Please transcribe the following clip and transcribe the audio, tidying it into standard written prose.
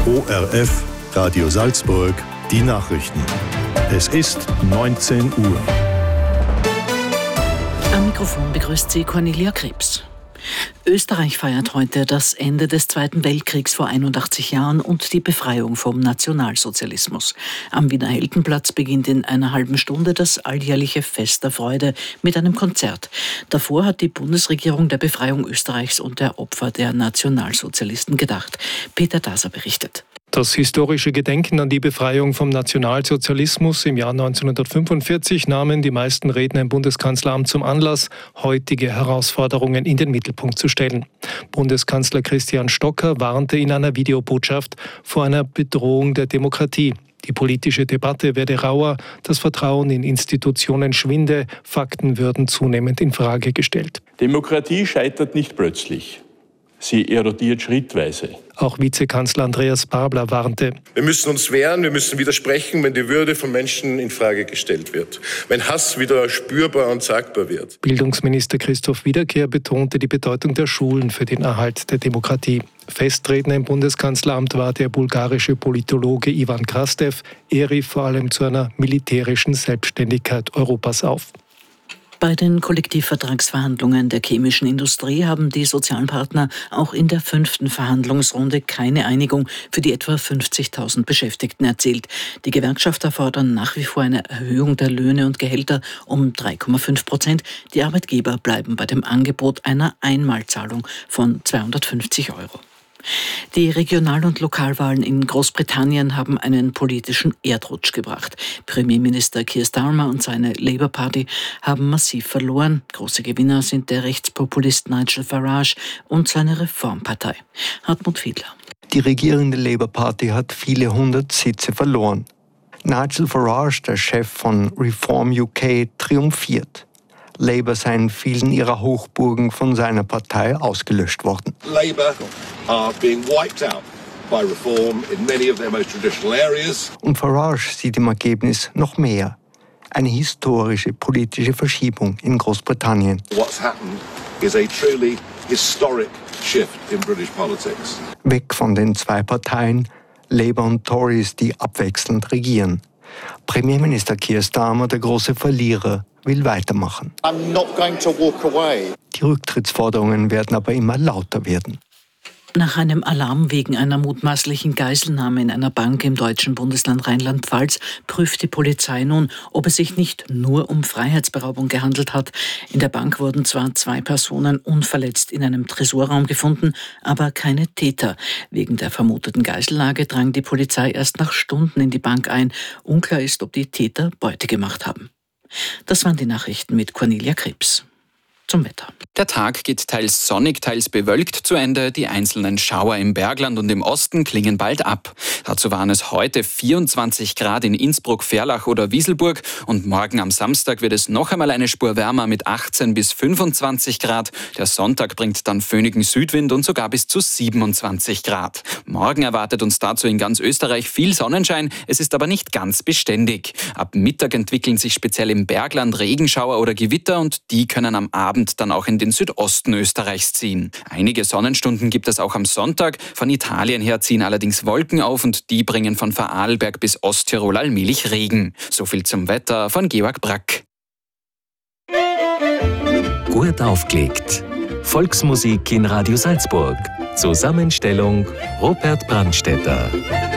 ORF Radio Salzburg, die Nachrichten. Es ist 19 Uhr. Am Mikrofon begrüßt Sie Cornelia Krebs. Österreich feiert heute das Ende des Zweiten Weltkriegs vor 81 Jahren und die Befreiung vom Nationalsozialismus. Am Wiener Heldenplatz beginnt in einer halben Stunde das alljährliche Fest der Freude mit einem Konzert. Davor hat die Bundesregierung der Befreiung Österreichs und der Opfer der Nationalsozialisten gedacht. Peter Daser berichtet. Das historische Gedenken an die Befreiung vom Nationalsozialismus im Jahr 1945 nahmen die meisten Redner im Bundeskanzleramt zum Anlass, heutige Herausforderungen in den Mittelpunkt zu stellen. Bundeskanzler Christian Stocker warnte in einer Videobotschaft vor einer Bedrohung der Demokratie. Die politische Debatte werde rauer, das Vertrauen in Institutionen schwinde, Fakten würden zunehmend in Frage gestellt. Demokratie scheitert nicht plötzlich. Sie erodiert schrittweise. Auch Vizekanzler Andreas Babler warnte. Wir müssen uns wehren, wir müssen widersprechen, wenn die Würde von Menschen in Frage gestellt wird. Wenn Hass wieder spürbar und sagbar wird. Bildungsminister Christoph Wiederkehr betonte die Bedeutung der Schulen für den Erhalt der Demokratie. Festredner im Bundeskanzleramt war der bulgarische Politologe Ivan Krastev. Er rief vor allem zu einer militärischen Selbstständigkeit Europas auf. Bei den Kollektivvertragsverhandlungen der chemischen Industrie haben die sozialen Partner auch in der 5. Verhandlungsrunde keine Einigung für die etwa 50.000 Beschäftigten erzielt. Die Gewerkschafter fordern nach wie vor eine Erhöhung der Löhne und Gehälter um 3,5%. Die Arbeitgeber bleiben bei dem Angebot einer Einmalzahlung von 250 €. Die Regional- und Lokalwahlen in Großbritannien haben einen politischen Erdrutsch gebracht. Premierminister Keir Starmer und seine Labour Party haben massiv verloren. Große Gewinner sind der Rechtspopulist Nigel Farage und seine Reformpartei. Hartmut Fiedler. Die regierende Labour Party hat viele 100 Sitze verloren. Nigel Farage, der Chef von Reform UK, triumphiert. Labour seien vielen ihrer Hochburgen von seiner Partei ausgelöscht worden. Labour are being wiped out by reform in many of their most traditional areas. Und Farage sieht im Ergebnis noch mehr. Eine historische politische Verschiebung in Großbritannien. What's happened is a truly historic shift in British politics. Weg von den zwei Parteien, Labour und Tories, die abwechselnd regieren. Premierminister Keir Starmer, der große Verlierer, will weitermachen. I'm not going to walk away. Die Rücktrittsforderungen werden aber immer lauter werden. Nach einem Alarm wegen einer mutmaßlichen Geiselnahme in einer Bank im deutschen Bundesland Rheinland-Pfalz prüft die Polizei nun, ob es sich nicht nur um Freiheitsberaubung gehandelt hat. In der Bank wurden zwar 2 Personen unverletzt in einem Tresorraum gefunden, aber keine Täter. Wegen der vermuteten Geisellage drang die Polizei erst nach Stunden in die Bank ein. Unklar ist, ob die Täter Beute gemacht haben. Das waren die Nachrichten mit Cornelia Krebs. Zum Wetter. Der Tag geht teils sonnig, teils bewölkt zu Ende. Die einzelnen Schauer im Bergland und im Osten klingen bald ab. Dazu waren es heute 24 Grad in Innsbruck, Verlach oder Wieselburg. Und morgen am Samstag wird es noch einmal eine Spur wärmer mit 18 bis 25 Grad. Der Sonntag bringt dann föhnigen Südwind und sogar bis zu 27 Grad. Morgen erwartet uns dazu in ganz Österreich viel Sonnenschein. Es ist aber nicht ganz beständig. Ab Mittag entwickeln sich speziell im Bergland Regenschauer oder Gewitter und die können am Abend dann auch in den Südosten Österreichs ziehen. Einige Sonnenstunden gibt es auch am Sonntag. Von Italien her ziehen allerdings Wolken auf und die bringen von Vorarlberg bis Osttirol allmählich Regen. So viel zum Wetter von Georg Brack. Gut aufgelegt. Volksmusik in Radio Salzburg. Zusammenstellung Rupert Brandstätter.